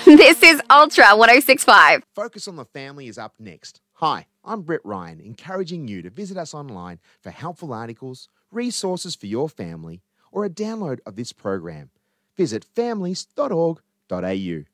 This is Ultra 1065. Focus on the Family is up next. Hi, I'm Brett Ryan, encouraging you to visit us online for helpful articles, resources for your family, or a download of this program. Visit families.org.au.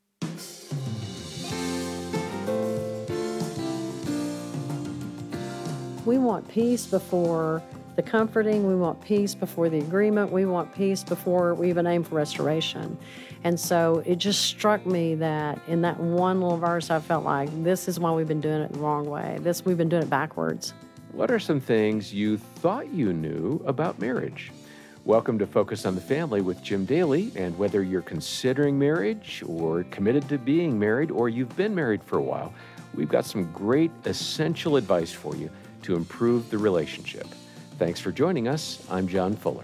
We want peace before the comforting. We want peace before the agreement. We want peace before we even aim for restoration. And so it just struck me that in that one little verse, I felt like this is why we've been doing it the wrong way. We've been doing it backwards. What are some things you thought you knew about marriage? Welcome to Focus on the Family with Jim Daly. And whether you're considering marriage or committed to being married or you've been married for a while, we've got some great essential advice for you to improve the relationship. Thanks for joining us. I'm John Fuller.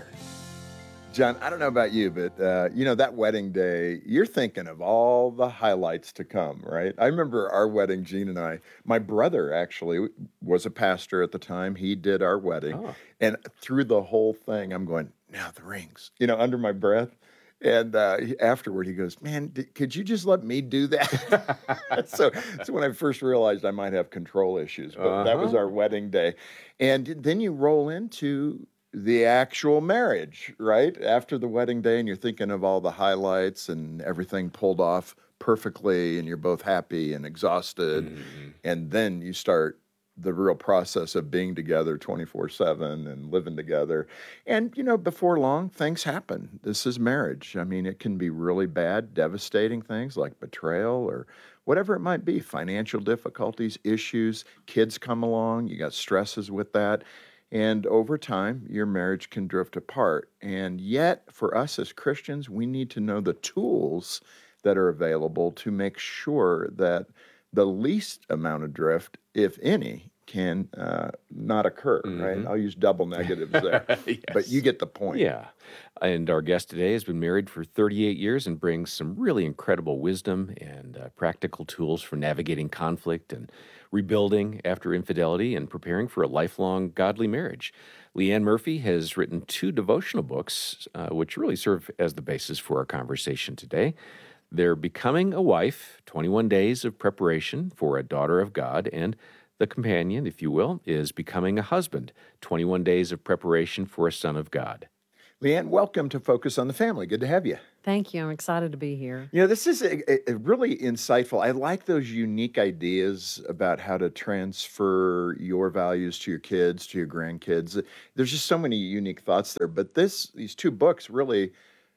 John, I don't know about you, but that wedding day, you're thinking of all the highlights to come, right? I remember our wedding, Gene and I. My brother actually was a pastor at the time. He did our wedding. Oh. And through the whole thing, I'm going, now the rings, under my breath. And afterward, he goes, man, could you just let me do that? So when I first realized I might have control issues. But that was our wedding day. And then you roll into the actual marriage, right? After the wedding day, and you're thinking of all the highlights and everything pulled off perfectly, and you're both happy and exhausted. Mm-hmm. And then you start the real process of being together 24/7 and living together. And, before long, things happen. This is marriage. I mean, it can be really bad, devastating things like betrayal or whatever it might be, financial difficulties, issues, kids come along, you got stresses with that. And over time, your marriage can drift apart. And yet, for us as Christians, we need to know the tools that are available to make sure that the least amount of drift, if any, can not occur, right? I'll use double negatives there, yes. But you get the point. Yeah. And our guest today has been married for 38 years and brings some really incredible wisdom and practical tools for navigating conflict and rebuilding after infidelity and preparing for a lifelong godly marriage. Leanne Murphy has written 2 devotional books, which really serve as the basis for our conversation today. They're Becoming a Wife, 21 Days of Preparation for a Daughter of God, and the companion, if you will, is Becoming a Husband, 21 Days of Preparation for a Son of God. Leanne, welcome to Focus on the Family. Good to have you. Thank you. I'm excited to be here. This is a really insightful. I like those unique ideas about how to transfer your values to your kids, to your grandkids. There's just so many unique thoughts there. But these 2 books really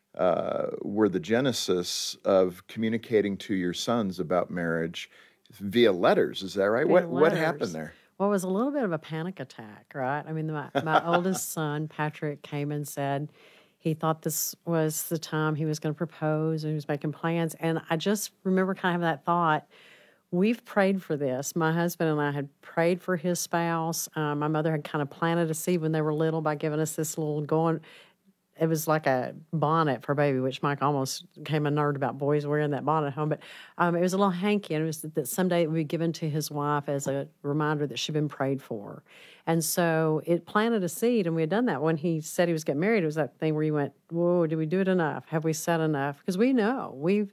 were the genesis of communicating to your sons about marriage via letters. Is that right? What happened there? Well, it was a little bit of a panic attack, right? I mean, my oldest son, Patrick, came and said he thought this was the time he was going to propose and he was making plans. And I just remember kind of having that thought, we've prayed for this. My husband and I had prayed for his spouse. My mother had kind of planted a seed when they were little by giving us this little going. It was like a bonnet for a baby, which Mike almost became a nerd about boys wearing that bonnet at home. But it was a little hanky, and it was that someday it would be given to his wife as a reminder that she'd been prayed for. And so it planted a seed, and we had done that. When he said he was getting married, it was that thing where you went, whoa, did we do it enough? Have we said enough? Because we know we've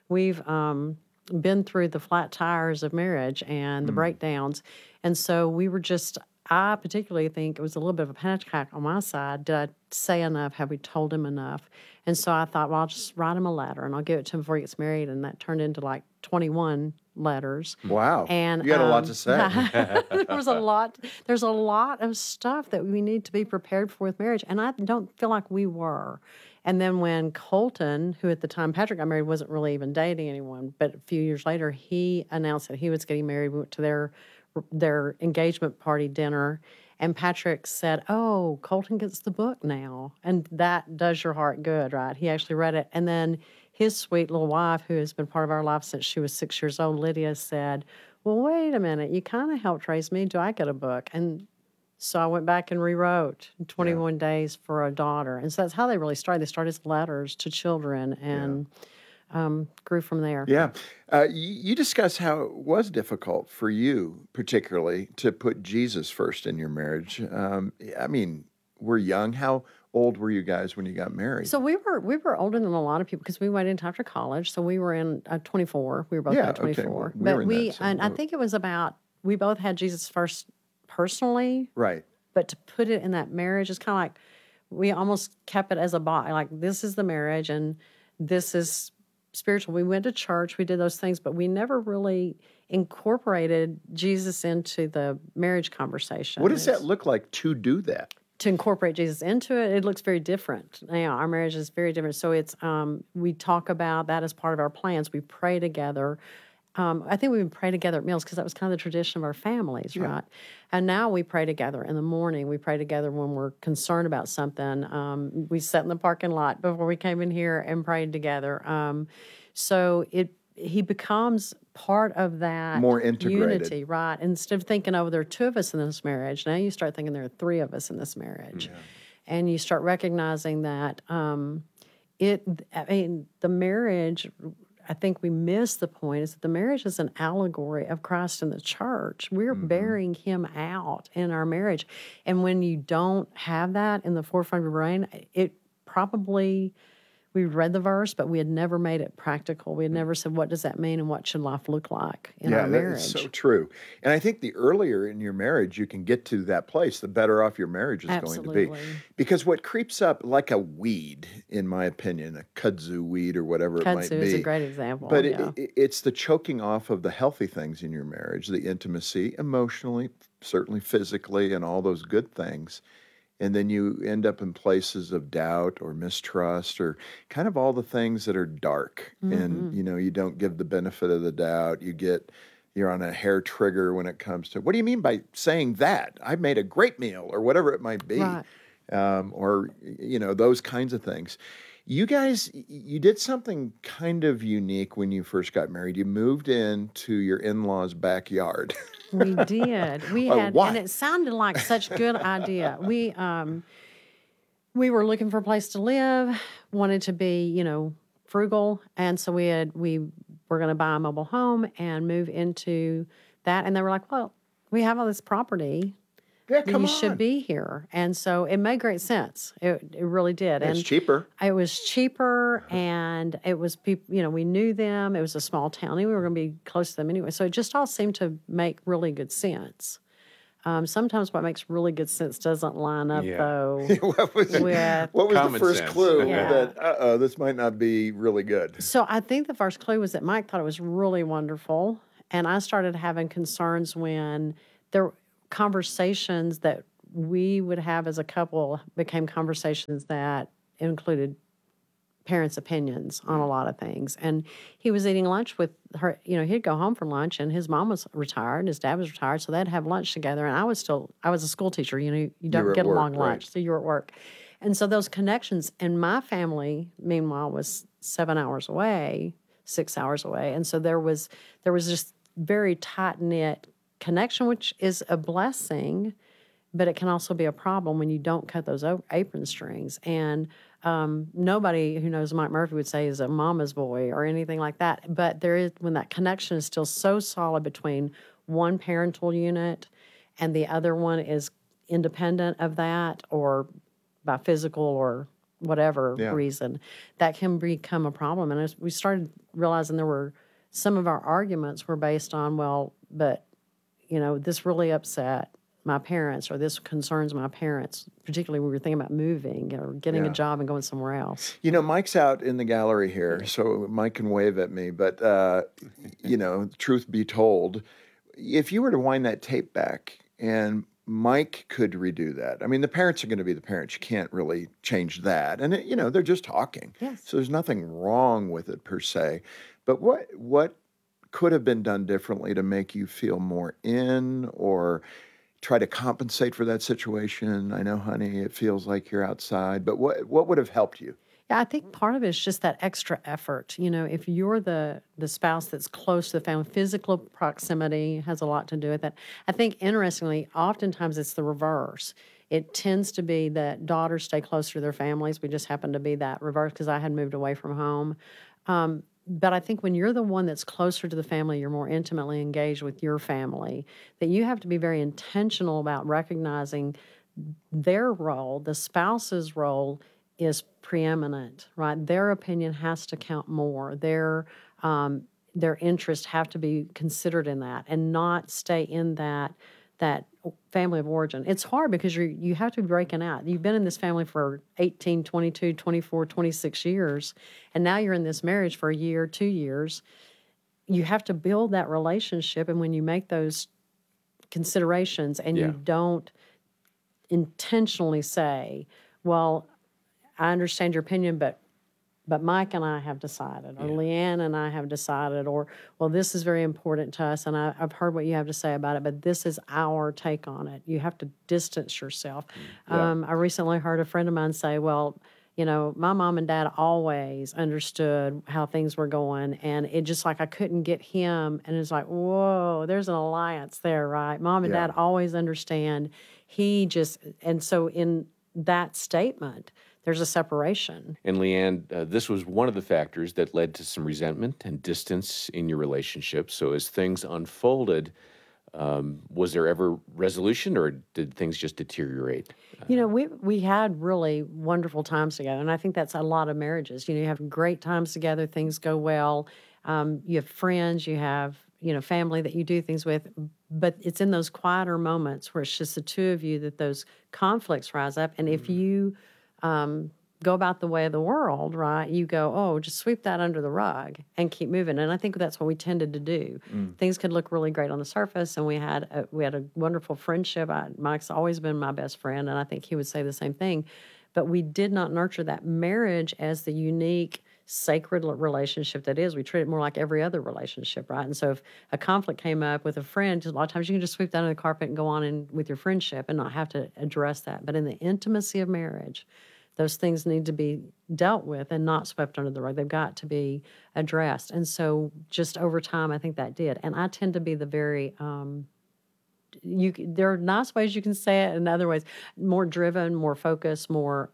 been through the flat tires of marriage and the breakdowns. And so we were just... I particularly think it was a little bit of a panic attack on my side. Did I say enough? Have we told him enough? And so I thought, well, I'll just write him a letter and I'll give it to him before he gets married. And that turned into like 21 letters. Wow. And you got a lot to say. There's a lot of stuff that we need to be prepared for with marriage. And I don't feel like we were. And then when Colton, who at the time Patrick got married, wasn't really even dating anyone, but a few years later, he announced that he was getting married. We went to their engagement party dinner, and Patrick said, oh, Colton gets the book now. And that does your heart good, right? He actually read it. And then his sweet little wife, who has been part of our life since she was 6 years old, Lydia, said, well, wait a minute, you kind of helped raise me. Do I get a book? And so I went back and rewrote 21 Days for a Daughter. And so that's how they really started. They started as letters to children and grew from there. Yeah. You discuss how it was difficult for you, particularly, to put Jesus first in your marriage. I mean, we're young. How old were you guys when you got married? So we were older than a lot of people because we went into after college. So we were in 24. We were both Yeah, at okay. 24. We were But in that same and I boat. think it was about, we both had Jesus first personally, Right. but to put it in that marriage is kind of like, we almost kept it as a body. Like, this is the marriage and this is spiritual. We went to church, we did those things, but we never really incorporated Jesus into the marriage conversation. What does that look like to do that? To incorporate Jesus into it, it looks very different. Now, our marriage is very different. So it's, we talk about that as part of our plans. We pray together. I think we would pray together at meals because that was kind of the tradition of our families, right? And now we pray together in the morning. We pray together when we're concerned about something. We sat in the parking lot before we came in here and prayed together. So he becomes part of that More integrated. unity, right? Instead of thinking, oh, there are two of us in this marriage, now you start thinking there are three of us in this marriage. And you start recognizing that the marriage, I think we miss the point, is that the marriage is an allegory of Christ and the church. We're bearing him out in our marriage. And when you don't have that in the forefront of your brain, it probably, we read the verse, but we had never made it practical. We had never said, what does that mean and what should life look like in our marriage? That's so true. And I think the earlier in your marriage you can get to that place, the better off your marriage is going to be. Absolutely. Because what creeps up like a weed, in my opinion, a kudzu weed or whatever it might Kudzu be. is a great example. But yeah. it's the choking off of the healthy things in your marriage, the intimacy, emotionally, certainly physically, and all those good things. And then you end up in places of doubt or mistrust or kind of all the things that are dark. And, you don't give the benefit of the doubt. You're on a hair trigger when it comes to, what do you mean by saying that? I made a great meal or whatever it might be. Right. Or those kinds of things. You guys, you did something kind of unique when you first got married. You moved into your in-laws' backyard. We did. We Oh, had, why? and it sounded like such a good idea. We were looking for a place to live, wanted to be, frugal, and so we were going to buy a mobile home and move into that. And they were like, "Well, we have all this property. Yeah, come You on. should be here." And so it made great sense. It really did. It's And cheaper. it was cheaper, and it was people. We knew them. It was a small town, and we were going to be close to them anyway. So it just all seemed to make really good sense. Sometimes what makes really good sense doesn't line up, Yeah. though. What was With- the Common first sense. clue Yeah. that, this might not be really good? So I think the first clue was that Mike thought it was really wonderful, and I started having concerns when there conversations that we would have as a couple became conversations that included parents' opinions on a lot of things. And he was eating lunch with her. He'd go home from lunch, and his mom was retired, and his dad was retired, so they'd have lunch together. And I was a school teacher. You were don't at get a work, long right. lunch, so you were at work. And so those connections, and my family, meanwhile, was 7 hours away, 6 hours away. And so there was just very tight-knit connection, which is a blessing, but it can also be a problem when you don't cut those apron strings. And nobody who knows Mike Murphy would say he's a mama's boy or anything like that. But there is, when that connection is still so solid between one parental unit and the other one is independent of that, or by physical or whatever Yeah. reason, that can become a problem. And as we started realizing there were some of our arguments were based on, well, but this really upset my parents, or this concerns my parents, particularly when we were thinking about moving or getting Yeah. a job and going somewhere else. Mike's out in the gallery here, so Mike can wave at me. But, truth be told, if you were to wind that tape back and Mike could redo that, I mean, the parents are going to be the parents. You can't really change that. And, they're just talking. Yes. So there's nothing wrong with it per se. But what could have been done differently to make you feel more in, or try to compensate for that situation? I know, honey, it feels like you're outside, but what would have helped you? Yeah, I think part of it is just that extra effort. If you're the spouse that's close to the family, physical proximity has a lot to do with that. I think, interestingly, oftentimes it's the reverse. It tends to be that daughters stay closer to their families. We just happen to be that reverse because I had moved away from home. But I think when you're the one that's closer to the family, you're more intimately engaged with your family, that you have to be very intentional about recognizing their role, the spouse's role, is preeminent, right? Their opinion has to count more. Their interests have to be considered in that, and not stay in that family of origin. It's hard because you have to be breaking out. You've been in this family for 18, 22, 24, 26 years, and now you're in this marriage for a year, 2 years. You have to build that relationship, and when you make those considerations and Yeah. you don't intentionally say, well, I understand your opinion, but Mike and I have decided, or Leanne and I have decided, or, well, this is very important to us, and I've heard what you have to say about it, but this is our take on it. You have to distance yourself. I recently heard a friend of mine say, well, my mom and dad always understood how things were going, and it just like I couldn't get him, and it's like, whoa, there's an alliance there, right? Mom and dad always understand. And so in that statement, there's a separation. And Leanne, this was one of the factors that led to some resentment and distance in your relationship. So as things unfolded, was there ever resolution, or did things just deteriorate? We had really wonderful times together, and I think that's a lot of marriages. You have great times together, things go well. You have friends, you have family that you do things with, but it's in those quieter moments where it's just the two of you that those conflicts rise up. And if you go about the way of the world, right, you go, oh, just sweep that under the rug and keep moving. And I think that's what we tended to do. Things could look really great on the surface, and we had a wonderful friendship. Mike's always been my best friend, and I think he would say the same thing. But we did not nurture that marriage as the unique, sacred relationship that is. We treat it more like every other relationship, right? And so if a conflict came up with a friend, a lot of times you can just sweep that under the carpet and go on in with your friendship and not have to address that. But in the intimacy of marriage, those things need to be dealt with and not swept under the rug. They've got to be addressed. And so just over time, I think that did. And I tend to be the very, there are nice ways you can say it, and other ways, more driven, more focused, more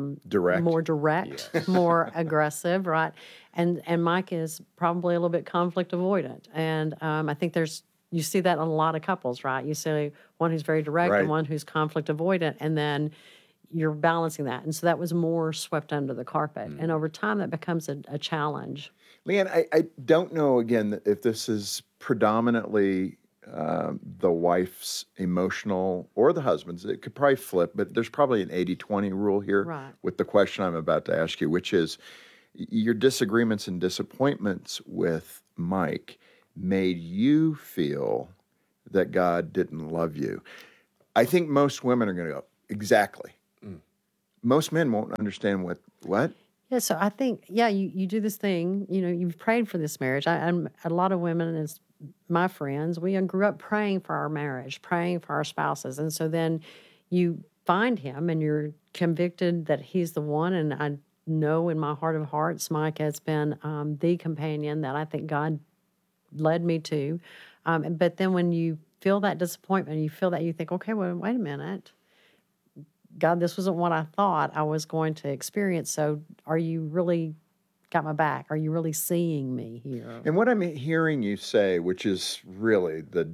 direct, more aggressive, right? And Mike is probably a little bit conflict avoidant. And I think you see that in a lot of couples, right? You see one who's very direct and one who's conflict avoidant, and then you're balancing that. And so that was more swept under the carpet. And over time, that becomes a challenge. Leanne, I don't know, again, if this is predominantly the wife's emotional or the husband's. It could probably flip, but there's probably an 80-20 rule here with the question I'm about to ask you, which is your disagreements and disappointments with Mike made you feel that God didn't love you. I think most women are going to go, exactly. Most men won't understand what? Yeah, so I think, you do this thing, you've prayed for this marriage. I'm a lot of women, as my friends, we grew up praying for our marriage, praying for our spouses. And so then you find him and you're convicted that he's the one. And I know in my heart of hearts, Mike has been the companion that I think God led me to. But then when you feel that disappointment, you feel that, you think, okay, well, wait a minute. God, this wasn't what I thought I was going to experience. So are you really got my back? Are you really seeing me here? And what I'm hearing you say, which is really the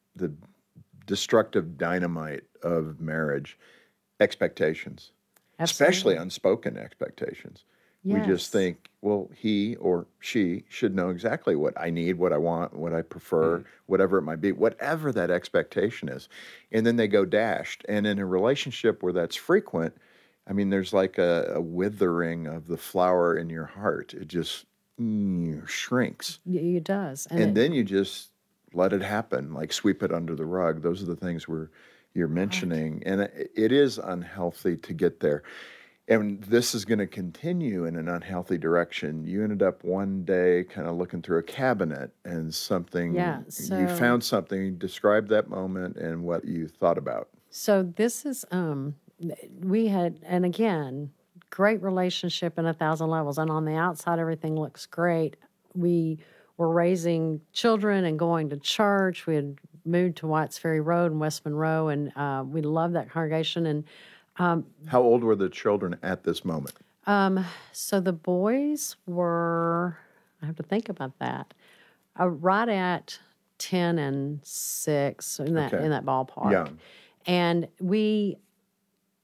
destructive dynamite of marriage, expectations, especially unspoken expectations. Yes. We just think, well, he or she should know exactly what I need, what I want, what I prefer, whatever it might be, whatever that expectation is. And then they go dashed. And in a relationship where that's frequent, I mean, there's like a withering of the flower in your heart. It just shrinks. It does. And then you just let it happen, like sweep it under the rug. Those are the things you're mentioning. Right. And it is unhealthy to get there. And this is going to continue in an unhealthy direction. You ended up one day kind of looking through a cabinet and something, you found something. Describe that moment and what you thought about. So this is, we had, and again, great relationship in 1,000 levels. And on the outside, everything looks great. We were raising children and going to church. We had moved to Whites Ferry Road in West Monroe, and we loved that congregation. And how old were the children at this moment? So the boys were, I have to think about that, right at 10 and 6 in that ballpark. Young. And we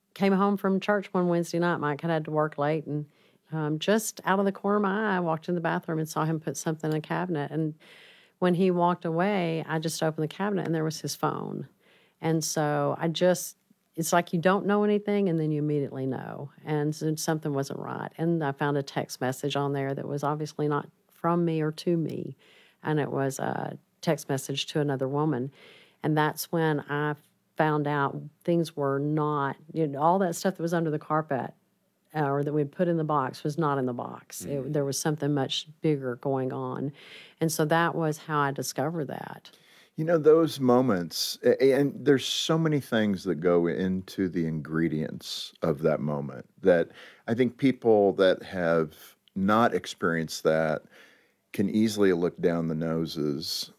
came home from church one Wednesday night. Mike had to work late, and just out of the corner of my eye, I walked in the bathroom and saw him put something in a cabinet. And when he walked away, I just opened the cabinet, and there was his phone. And so it's like you don't know anything, and then you immediately know. And so something wasn't right. And I found a text message on there that was obviously not from me or to me. And it was a text message to another woman. And that's when I found out things were not, all that stuff that was under the carpet or that we'd put in the box was not in the box. There was something much bigger going on. And so that was how I discovered that. Those moments, and there's so many things that go into the ingredients of that moment that I think people that have not experienced that can easily look down the noses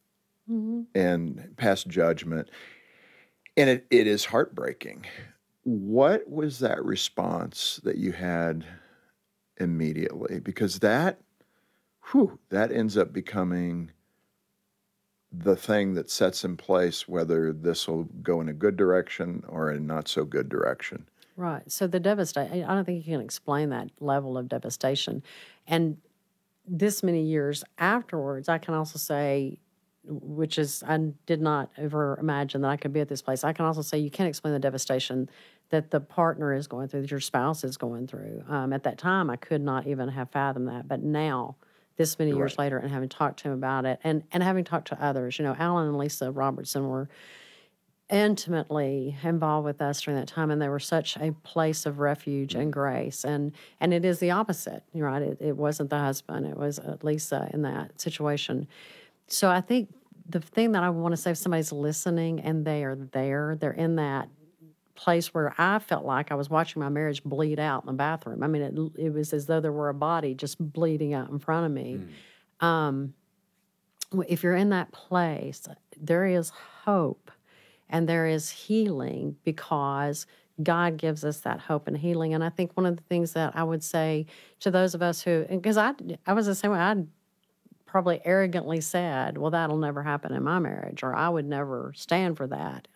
and pass judgment. And it is heartbreaking. What was that response that you had immediately? Because that ends up becoming the thing that sets in place whether this will go in a good direction or a not so good direction. Right. So the devastation, I don't think you can explain that level of devastation. And this many years afterwards, I can also say, which is, I did not ever imagine that I could be at this place. I can also say you can't explain the devastation that the partner is going through, that your spouse is going through. At that time, I could not even have fathomed that. But now, this many years later, and having talked to him about it, and having talked to others, Alan and Lisa Robertson were intimately involved with us during that time, and they were such a place of refuge and grace. And it is the opposite, right? It wasn't the husband; it was Lisa in that situation. So I think the thing that I want to say, if somebody's listening and they are there, they're in that place where I felt like I was watching my marriage bleed out in the bathroom. I mean, it was as though there were a body just bleeding out in front of me. If you're in that place, there is hope and there is healing because God gives us that hope and healing. And I think one of the things that I would say to those of us who, because I was the same way, I'd probably arrogantly said, well, that'll never happen in my marriage, or I would never stand for that.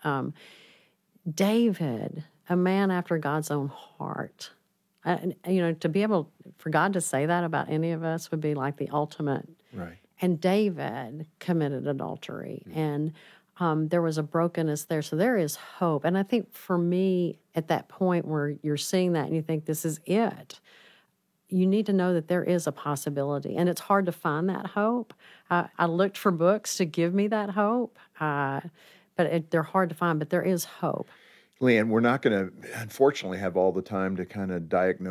David, a man after God's own heart, to be able for God to say that about any of us would be like the ultimate. Right. And David committed adultery, and there was a brokenness there. So there is hope. And I think for me, at that point where you're seeing that and you think this is it, you need to know that there is a possibility. And it's hard to find that hope. I looked for books to give me that hope, but they're hard to find, but there is hope. Leanne, we're not going to, unfortunately, have all the time to kind of diagnose